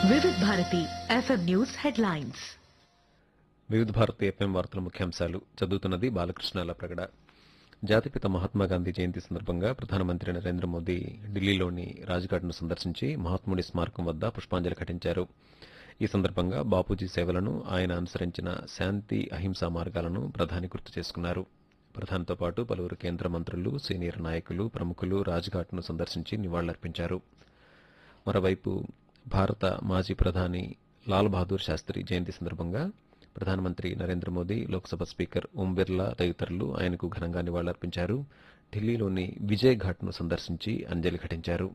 వివిధ Bharati FM news headlines. వివిధ Bharati FM వార్తల ముఖ్యాంశాలు చదువుతున్నది బాలకృష్ణ ప్రగడ. జాతిపిత మహాత్మాగాంధీ జయంతి సందర్భంగా ప్రధానమంత్రి నరేంద్ర మోదీ ఢిల్లీలోని రాజ్ఘాట్ను సందర్శించి మహాత్ముడి స్మారకం వద్ద పుష్పాంజలి ఘటించారు. ఈ సందర్భంగా బాపూజీ సేవలను, ఆయన అనుసరించిన శాంతి అహింసా మార్గాలను ప్రధాని గుర్తు చేసుకున్నారు. ప్రధానితో పాటు పలువురు కేంద్ర మంత్రులు, సీనియర్ నాయకులు, ప్రముఖులు రాజ్ఘాట్ను సందర్శించి నివాళులర్పించారు. మరోవైపు భారత మాజీ ప్రధాని లాల్ బహదూర్ శాస్త్రి జయంతి సందర్భంగా ప్రధానమంత్రి నరేంద్ర మోదీ, లోక్సభ స్పీకర్ ఓం బిర్లా తదితరులు ఆయనకు ఘనంగా నివాళులర్పించారు. ఢిల్లీలోని విజయ్ ఘాట్ను సందర్శించి అంజలి ఘటించారు.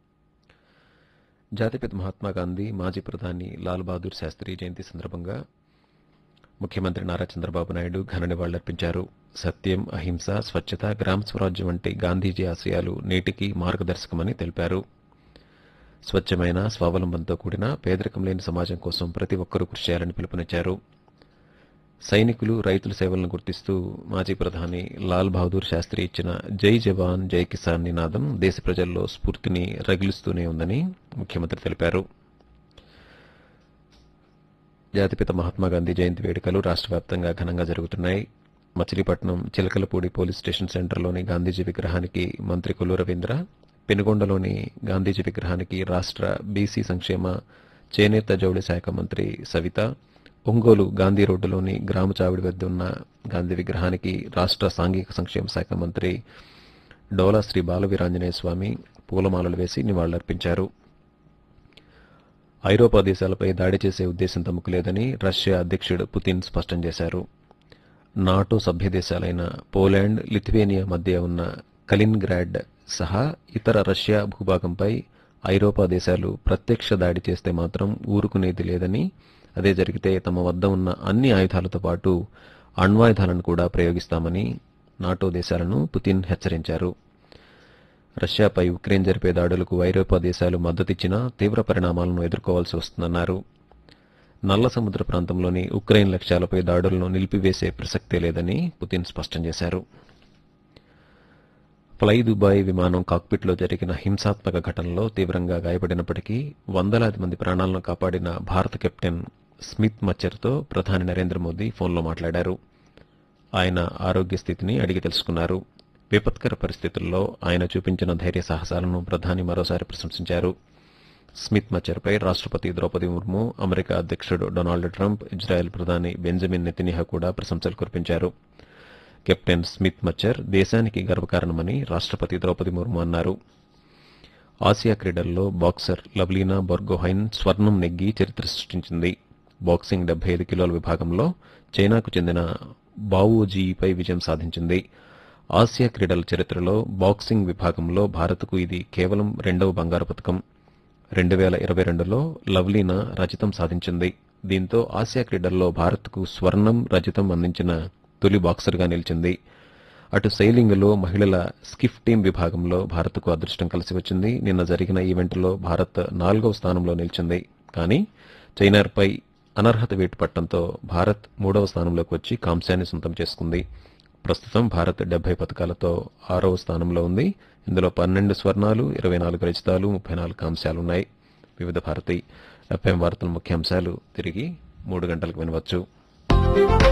జాతిపిత మహాత్మాగాంధీ, మాజీ ప్రధాని లాల్ బహదూర్ శాస్త్రి జయంతి సందర్భంగా ముఖ్యమంత్రి నారా చంద్రబాబు నాయుడు ఘన నివాళులర్పించారు. సత్యం, అహింస, స్వచ్ఛత, గ్రామ స్వరాజ్యం వంటి గాంధీజీ ఆశయాలు నేటికి మార్గదర్శకమని తెలిపారు. స్వచ్ఛమైన, స్వావలంబనతో కూడిన, పేదరికం లేని సమాజం కోసం ప్రతి ఒక్కరూ కృషి చేయాలని పిలుపునిచ్చారు. సైనికులు, రైతుల సేవలను గుర్తిస్తూ మాజీ ప్రధాని లాల్ బహదూర్ శాస్త్రి ఇచ్చిన జై జవాన్ జై కిసాన్ నినాదం దేశ ప్రజల్లో స్ఫూర్తిని రగిలిస్తూనే ఉందని ముఖ్యమంత్రి తెలిపారు. జాతిపిత మహాత్మాగాంధీ జయంతి వేడుకలు రాష్ట్ర వ్యాప్తంగా ఘనంగా జరుగుతున్నాయి. మచిలీపట్నం చిలకలపూడి పోలీస్ స్టేషన్ సెంటర్లోని గాంధీజీ విగ్రహానికి మంత్రి కొల్లు రవీంద్ర, పెనుగొండలోని గాంధీజీ విగ్రహానికి రాష్ట్ర బీసీ సంక్షేమ, చేనేత జౌళి శాఖ మంత్రి సవిత, ఒంగోలు గాంధీ రోడ్డులోని గ్రామ చావిడి వద్ద ఉన్న గాంధీ విగ్రహానికి రాష్ట్ర సాంఘిక సంక్షేమ శాఖ మంత్రి డోలా శ్రీ బాలవీరాంజనేయ స్వామి పూలమాలలు వేసి నివాళులర్పించారు. ఐరోపా దేశాలపై దాడి చేసే ఉద్దేశం తమకు లేదని రష్యా అధ్యక్షుడు పుతిన్ స్పష్టం చేశారు. నాటో సభ్య దేశాలైన పోలాండ్, లిథువేనియా మధ్య ఉన్న కలిన్గ్రాడ్ సహా ఇతర రష్యా భూభాగంపై ఐరోపా దేశాలు ప్రత్యక్ష దాడి చేస్తే మాత్రం ఊరుకునేది లేదని, అదే జరిగితే తమ వద్ద ఉన్న అన్ని ఆయుధాలతో పాటు అణ్వాయుధాలను కూడా ప్రయోగిస్తామని నాటో దేశాలను పుతిన్ హెచ్చరించారు. రష్యాపై ఉక్రెయిన్ జరిపే దాడులకు ఐరోపా దేశాలు మద్దతిచ్చినా తీవ్ర పరిణామాలను ఎదుర్కోవాల్సి వస్తుందన్నారు. నల్ల సముద్ర ప్రాంతంలోని ఉక్రెయిన్ లక్ష్యాలపై దాడులను నిలిపివేసే ప్రసక్తే లేదని పుతిన్ స్పష్టం చేశారు. ఫ్లై దుబాయ్ విమానం కాక్పిట్లో జరిగిన హింసాత్మక ఘటనలో తీవ్రంగా గాయపడినప్పటికీ వందలాది మంది ప్రాణాలను కాపాడిన భారత కెప్టెన్ స్మిత్ మచ్చర్తో ప్రధాని నరేంద్ర మోదీ ఫోన్లో మాట్లాడారు. ఆయన ఆరోగ్య స్థితిని అడిగి తెలుసుకున్నారు. విపత్కర పరిస్థితుల్లో ఆయన చూపించిన ధైర్య సాహసాలను ప్రధాని మరోసారి ప్రశంసించారు. స్మిత్ మచ్చర్పై రాష్ట్రపతి ద్రౌపది ముర్ము, అమెరికా అధ్యక్షుడు డొనాల్డ్ ట్రంప్, ఇజ్రాయెల్ ప్రధాని బెంజమిన్ నెతన్యాహు కూడా ప్రశంసలు కురిపించారు. కెప్టెన్ స్మిత్ మచ్చర్ దేశానికి గర్వకారణమని రాష్ట్రపతి ద్రౌపది ముర్ము అన్నారు. ఆసియా క్రీడల్లో బాక్సర్ లవ్లీనా బొర్గోహైన్ స్వర్ణం నెగ్గి చరిత్ర సృష్టించింది. బాక్సింగ్ 75 కిలోల విభాగంలో చైనాకు చెందిన బావోజీపై విజయం సాధించింది. ఆసియా క్రీడల చరిత్రలో బాక్సింగ్ విభాగంలో భారత్కు ఇది కేవలం 2వ బంగారు పతకం. 2022లో లవ్లీనా రజతం సాధించింది. దీంతో ఆసియా క్రీడల్లో భారత్కు స్వర్ణం, రజతం అందించిన తొలి బాక్సర్గా నిలిచింది. అటు సైలింగ్లో మహిళల స్కిఫ్ టీం విభాగంలో భారత్కు అదృష్టం కలిసి వచ్చింది. నిన్న జరిగిన ఈవెంట్లో భారత్ 4వ స్థానంలో నిలిచింది. కానీ చైనాపై అనర్హత వేటు పట్టడంతో భారత్ 3వ స్థానంలోకి వచ్చి కాంస్యాన్ని సొంతం చేసుకుంది. ప్రస్తుతం భారత్ 70 పతకాలతో 6వ స్థానంలో ఉంది. ఇందులో 12 స్వర్ణాలు, 24 రజతాలు, 34 కాంస్యాలున్నాయి. వివిధ భారతి ఎఫ్ఎం వార్తల ముఖ్యాంశాలు తిరిగి 3 గంటలకు వినవచ్చు.